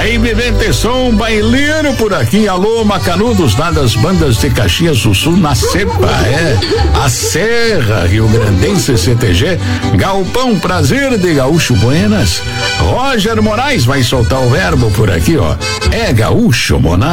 Em Vivente Som, baileiro por aqui. Alô, Macanudos, lá das bandas de Caxias do Sul, na Cepa, a Serra Rio Grandense CTG, Galpão Prazer de Gaúcho Buenas. Roger Moraes vai soltar o verbo por aqui, ó. É Gaúcho Monar.